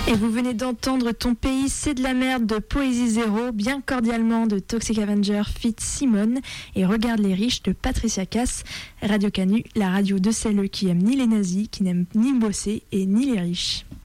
Et vous venez d'entendre Ton pays, c'est de la merde de Poésie Zéro, Bien cordialement de Toxic Avenger feat. Simone et Regarde les riches de Patricia Cass. Radio Canu, la radio de celles qui aiment ni les nazis, qui n'aiment ni bosser et ni les riches.